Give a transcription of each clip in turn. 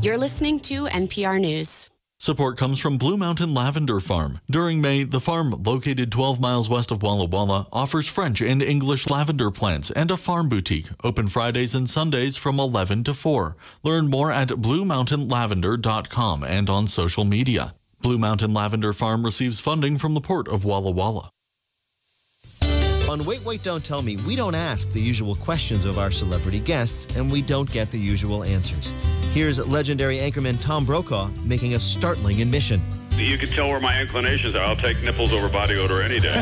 You're listening to NPR News. Support comes from Blue Mountain Lavender Farm. During May, the farm, located 12 miles west of Walla Walla, offers French and English lavender plants and a farm boutique, open Fridays and Sundays from 11 to 4. Learn more at bluemountainlavender.com and on social media. Blue Mountain Lavender Farm receives funding from the Port of Walla Walla. On Wait, Don't Tell Me, we don't ask the usual questions of our celebrity guests, and we don't get the usual answers. Here's legendary anchorman Tom Brokaw making a startling admission. You can tell where my inclinations are. I'll take nipples over body odor any day.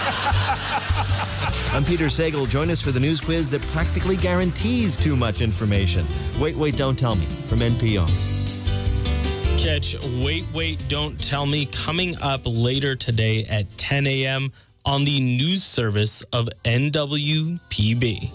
I'm Peter Sagal. Join us for the news quiz that practically guarantees too much information. Wait, Don't Tell Me from NPR. Catch Wait, Don't Tell Me coming up later today at 10 a.m. on the news service of NWPB.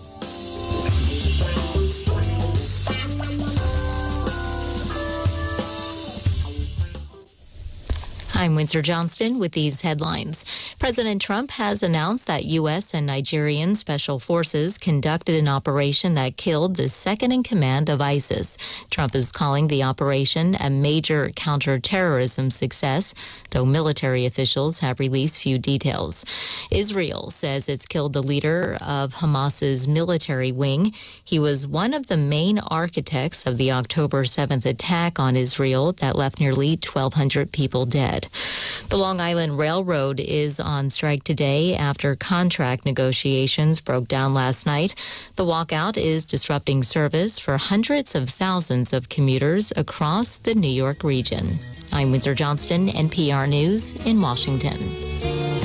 I'm Windsor Johnston with these headlines. President Trump has announced that U.S. and Nigerian special forces conducted an operation that killed the second-in-command of ISIS. Trump is calling the operation a major counterterrorism success, though military officials have released few details. Israel says it's killed the leader of Hamas's military wing. He was one of the main architects of the October 7th attack on Israel that left nearly 1,200 people dead. The Long Island Railroad is on strike today after contract negotiations broke down last night. The walkout is disrupting service for hundreds of thousands of commuters across the New York region. I'm Windsor Johnston, NPR News in Washington.